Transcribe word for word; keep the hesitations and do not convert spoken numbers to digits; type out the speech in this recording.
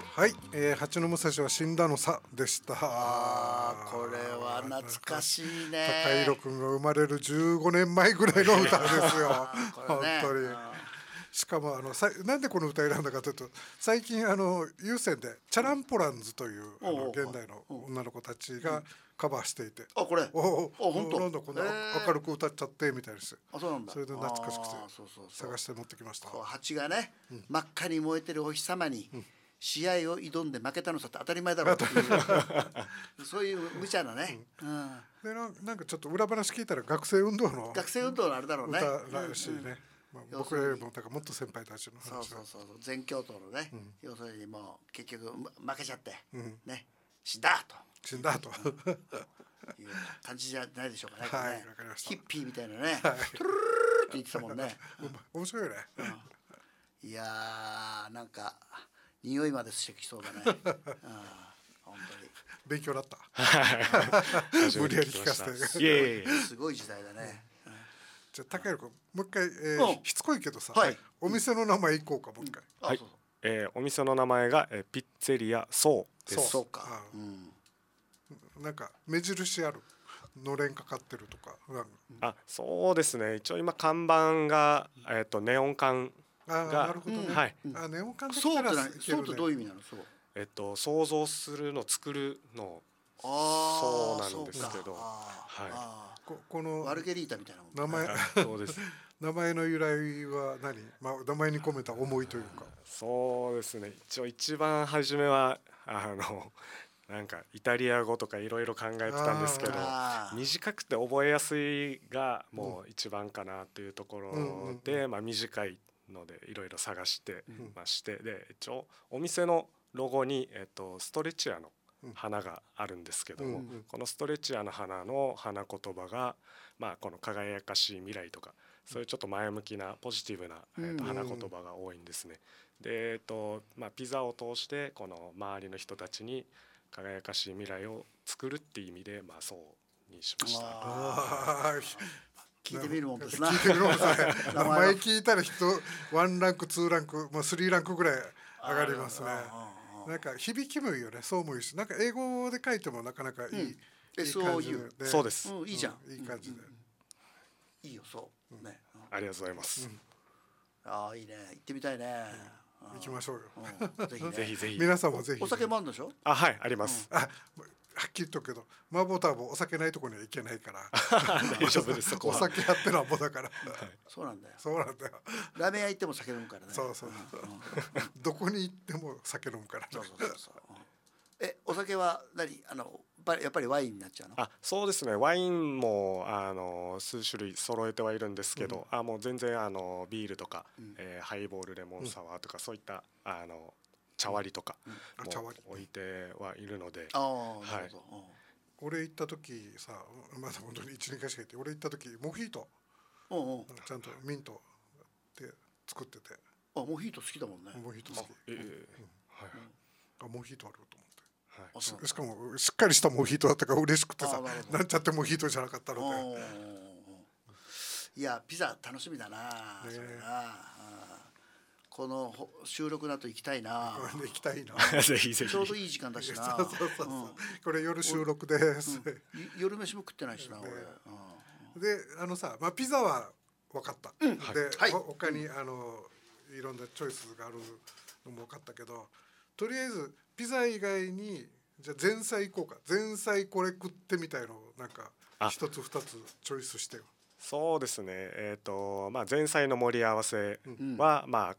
はい、えー、蜂の武蔵は死んだのさでした。 あーこれは懐かしいね。 高弘くんが生まれるじゅうごねんまえぐらいの歌ですよ本ね、 当に。しかもあのさなんでこの歌選んだかというと、最近あの有線でチャランポランズというあの現代の女の子たちがカバーしていて、 あこれおお本当なんだこんな明るく歌っちゃってみたいです。 あそうなんだ。 それで懐かしくてそうそうそう探して持ってきました。 蜂がね、うん、真っ赤に燃えてるお日様に、うん試合を挑んで負けたのさって当たり前だろうっていうそういう無茶なね、うんうん、 でななんかちょっと裏話聞いたら学生運動の学生運動のあれだろうね歌らしいね、うんうんまあ、僕らよりもだからもっと先輩たちの話そうそうそう全教頭のね、うん、要するにもう結局負けちゃって、うん、ね死んだと死んだという感じじゃないでしょうかね。 はい、 ねわかりました。 ヒッピーみたいなね、はい、トゥルルルって言ってたもんね。 面白いね。 うん、いやーなんか匂いまでしてきそうだね。うん、本当に勉強だった。無理やり聞かせて。 いやいやいやすごい時代だね。 うん、じゃあ高弘君もう一回、えー、しつこいけどさ、はい、お店の名前いこうかもう一回。 はい。えー、お店の名前が、えー、ピッツェリアそうです。 そうか。うん、なんか目印ある。のれんかかってるとか。 あ、そうですね。一応今看板がえっ、ー、とネオン管が、 あなるほどね。 はい。 あネオン管だったらそうってどういう意味なの？そう。 えっ、ー、と想像するの作るのそうなんですけど、 はい。ここのマルゲリータみたいな名前そうです。 名前の由来は何？まあ名前に込めた思いというか。 そうですね。一応一番初めはあの。なんかイタリア語とかいろいろ考えてたんですけど短くて覚えやすいがもう一番かなというところで、まあ、短いのでいろいろ探してましてで一応お店のロゴに、えっと、ストレッチアの花があるんですけどもこのストレッチアの花の花言葉が、まあ、この輝かしい未来とかそういうちょっと前向きなポジティブな、えっと、花言葉が多いんですね。で、えっとまあ、ピザを通してこの周りの人たちに輝かしい未来を作るっていう意味で、まあ、そうにしました。 聞いてみるもんですな。 聞いてみるもんですね。名前聞いたら人ワンランクツーランクもうスリーランクぐらい上がりますね。なんか響きもいいよね。そうもいいし、なんか英語で書いてもなかなかいい、うん、いい感じで。 そうです。 うん、いいじゃん。 うん、いい感じで。 うん、いいよそうね、 うん。ありがとうございます。 うん、ああいいね。行ってみたいね。 うん、行きましょうよ。 うん、ぜひね、 ぜひぜひ。 皆さんもぜひ。 お酒もあるんでしょ？ あ、はい、あります。 うん、あ、はっきり言っとくけど、麻婆ターボお酒ないところには行けないから。 大丈夫です。そこは。 お酒やってなんぼだから。 そうなんだよ。 そうなんだよ。 ラーメン屋行っても酒飲むからね。 そうそう。うん、どこに行っても酒飲むから、ね。 そうそうそうそう。え、お酒は何あのやっぱりワインになっちゃうの？ あ、そうですね。ワインもあの数種類揃えてはいるんですけど、うん、あもう全然あのビールとか、うん、えー、ハイボールレモンサワーとか、うん、そういったあの茶割りとかも置いてはいるので、 ああ、なるほど。 俺行った時さ、まだ本当にいち、にかいしか行って、俺行った時モヒートちゃんとミントで作ってて。 あ、モヒート好きだもんね。 モヒート好き。 ええ、はい。 あ、モヒートあると思って。 はい、 し, しかもしっかりしたモヒートだったから嬉しくてさ、なんちゃってモヒートじゃなかったので。 いやピザ楽しみだな、ね、それな。この収録だと行きたいな。 これ行きたいな。 ぜひぜひ。 ちょうどいい時間だしな。 そうそうそう、うん、これ夜収録です。うん、 夜飯も食ってないしな、ね、 俺。であのさ、まあピザは分かった。うん、で、はい、他にあのいろんなチョイスがあるのも分かったけど、とりあえずピザ以外にじゃあ前菜行こうか。前菜これ食ってみたいのをなんか一つ二つチョイスしてよ。 そうですね。えっとまあ前菜の盛り合わせは、うん、まあ